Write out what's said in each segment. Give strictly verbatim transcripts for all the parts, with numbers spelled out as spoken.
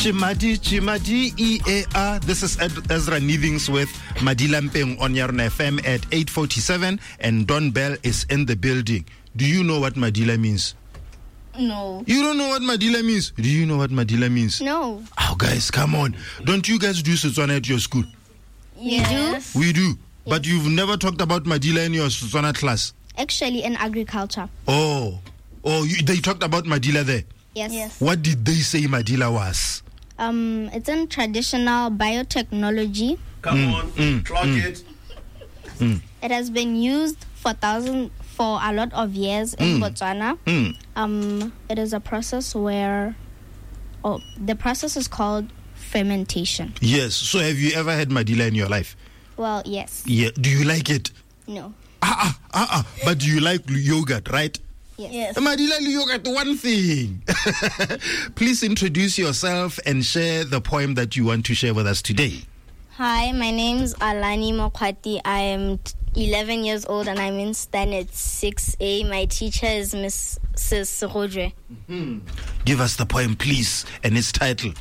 Chimadi, Chimadi, E A R. This is Ed- Ezra Neethings with Madila Mpeng on Yarna F M at eight forty-seven, and Don Bell is in the building. Do you know what Madila means? No. You don't know what Madila means? Do you know what Madila means? No. Oh, guys, come on. Don't you guys do Setswana at your school? Yes. We do. But you've never talked about Madila in your Setswana class? Actually, in agriculture. Oh. Oh, you, they talked about Madila there? Yes. yes. What did they say Madila was? Um, it's in traditional biotechnology. Come Mm, on, mm, clock mm. it. Mm. It has been used for thousands, for a lot of years in Mm. Botswana. Mm. Um, it is a process where, oh, the process is called fermentation. Yes. So have you ever had Madila in your life? Well, yes. Yeah. Do you like it? No. Ah, ah, ah, ah. But do you like yogurt, right? Yes. Madila yogurt, one thing. Please introduce yourself and share the poem that you want to share with us today. Hi, my name is Alani Mokwati. I am eleven years old and I'm in standard six A. My teacher is Missus Rodre. Mm-hmm. Give us the poem, please, and its title.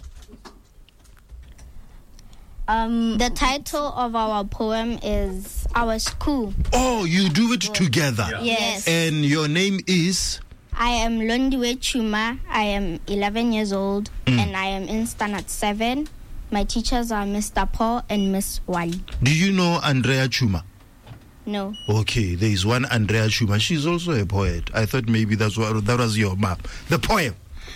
Um, the title of our poem is Our School. Oh, you do it together. Yeah. Yes. And your name is? I am Londiwe Chuma. I am eleven years old Mm. and I am in standard seven. My teachers are Mister Paul and Miss Wali. Do you know Andrea Chuma? No. Okay, there is one Andrea Chuma. She's also a poet. I thought maybe that's what that was your map. The poem.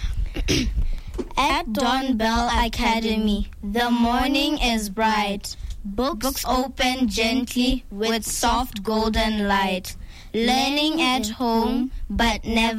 At Don Bell Academy, the morning is bright. Books open gently with soft golden light. Learning at home, but never